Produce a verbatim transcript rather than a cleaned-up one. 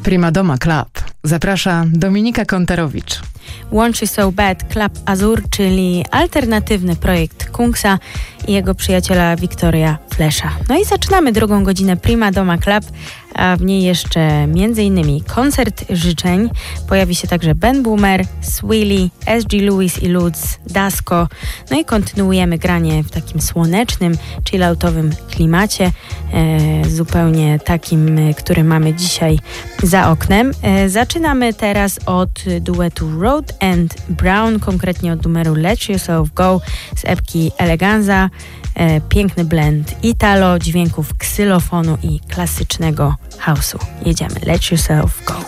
Prima Doma Club. Zaprasza Dominika Kontarowicz. Want You So Bad Club Azur, czyli alternatywny projekt Kungsa i jego przyjaciela Wiktoria Flesza. No i zaczynamy drugą godzinę Prima Doma Club, a w niej jeszcze między innymi koncert życzeń. Pojawi się także Ben Boomer, Swilly, S G Lewis i Lutz, Dasko. No i kontynuujemy granie w takim słonecznym, chilloutowym klimacie, e, zupełnie takim, który mamy dzisiaj za oknem. E, zaczynamy teraz od duetu Road and Brown, konkretnie od numeru Let Yourself Go z epki Eleganza. E, piękny blend italo, dźwięków ksylofonu i klasycznego house'u. Jedziemy. Let Yourself Go.